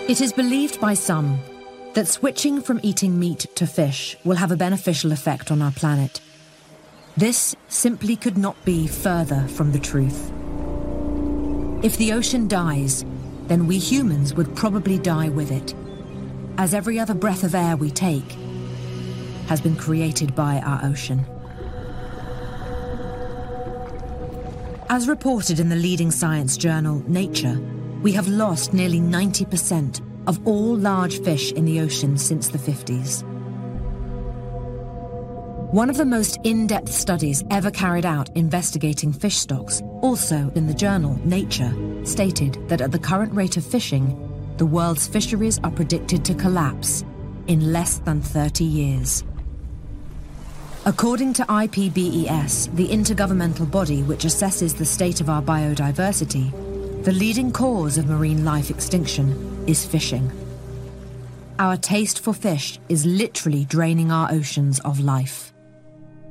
It is believed by some that switching from eating meat to fish will have a beneficial effect on our planet. This simply could not be further from the truth. If the ocean dies, then we humans would probably die with it, as every other breath of air we take has been created by our ocean. As reported in the leading science journal, Nature, we have lost nearly 90% of all large fish in the ocean since the 50s. One of the most in-depth studies ever carried out investigating fish stocks, also in the journal Nature, stated that at the current rate of fishing, the world's fisheries are predicted to collapse in less than 30 years. According to IPBES, the intergovernmental body which assesses the state of our biodiversity, the leading cause of marine life extinction is fishing. Our taste for fish is literally draining our oceans of life.